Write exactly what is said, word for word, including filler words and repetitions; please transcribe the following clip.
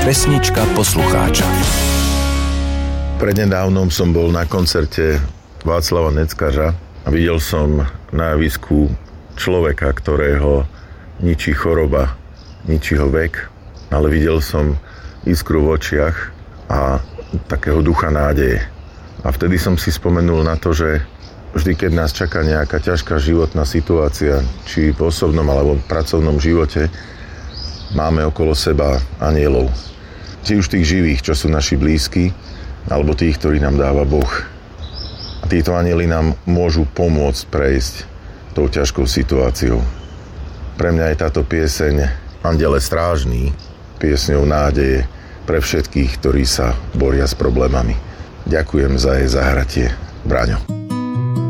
Pesnička poslucháča. Prednedávnom som bol na koncerte Václava Neckařa a videl som na javisku človeka, ktorého ničí choroba, ničí ho vek, ale videl som iskru v očiach a takého ducha nádeje. A vtedy som si spomenul na to, že vždy, keď nás čaká nejaká ťažká životná situácia, či v osobnom alebo v pracovnom živote, máme okolo seba anielov. Či už tých živých, čo sú naši blízki, alebo tých, ktorí nám dáva Boh. A títo anjeli nám môžu pomôcť prejsť tou ťažkou situáciou. Pre mňa je táto pieseň Anděle strážný piesňou nádeje pre všetkých, ktorí sa boria s problémami. Ďakujem za jej zahratie. Braňo.